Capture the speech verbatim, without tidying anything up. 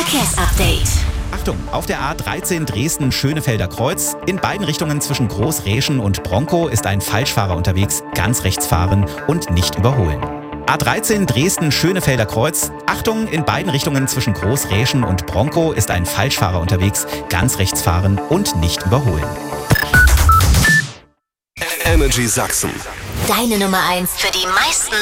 Verkehrsupdate. Achtung, auf der A dreizehn Dresden-Schönefelder Kreuz. In beiden Richtungen zwischen Großräschen und Bronkow ist ein Falschfahrer unterwegs. Ganz rechts fahren und nicht überholen. A dreizehn Dresden-Schönefelder Kreuz. Achtung, in beiden Richtungen zwischen Großräschen und Bronkow ist ein Falschfahrer unterwegs. Ganz rechts fahren und nicht überholen. Energy Sachsen. Deine Nummer eins für die meisten